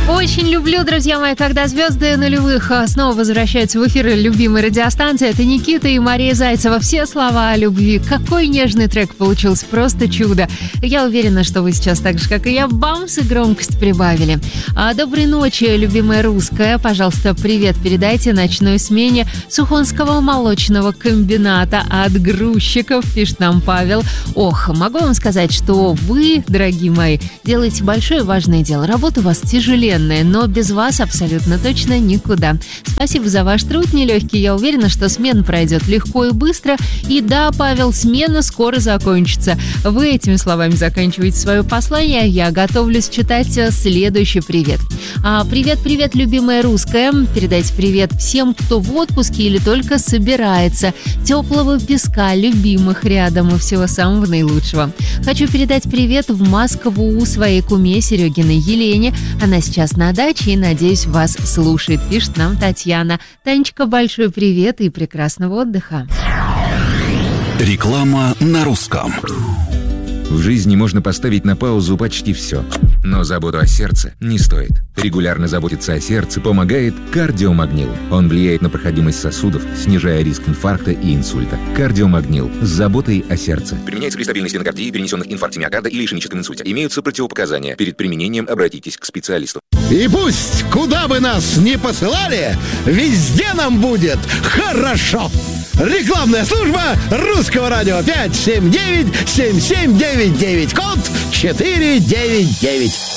Очень люблю, друзья мои, когда звезды нулевых снова возвращаются в эфир любимой радиостанции. Это Никита и Мария Зайцева. Все слова о любви. Какой нежный трек получился, просто чудо. Я уверена, что вы сейчас так же, как и я, бамс, и громкость прибавили. Доброй ночи, любимая русская. Пожалуйста, привет передайте ночной смене Сухонского молочного комбината от грузчиков, пишет нам Павел. Ох, могу вам сказать, что вы, дорогие мои, делаете большое важное дело. Работа у вас тяжеленная, но без вас абсолютно точно никуда. Спасибо за ваш труд нелегкий. Я уверена, что смена пройдет легко и быстро. И да, Павел, смена скоро закончится. Вы этими словами заканчиваете свое послание. Я готовлюсь читать следующий привет. Привет, любимая русская. Передайте привет всем, кто в отпуске или только собирается. Теплого песка, любимых рядом и всего самого наилучшего. Хочу передать привет в Москву своей куме Серегиной Елене. Она сейчас на даче и, надеюсь, вас слушает, пишет нам Татьяна. Танечка, большой привет и прекрасного отдыха. Реклама на русском. В жизни можно поставить на паузу почти все, но заботу о сердце не стоит. Регулярно заботиться о сердце помогает кардиомагнил. Он влияет на проходимость сосудов, снижая риск инфаркта и инсульта. Кардиомагнил с заботой о сердце. Применяется при стабильной стенокардии, перенесенных инфаркте миокарда или ишемическом инсульте. Имеются противопоказания. Перед применением обратитесь к специалисту. И пусть, куда бы нас ни посылали, везде нам будет хорошо. Рекламная служба Русского радио 579-7799, код 499.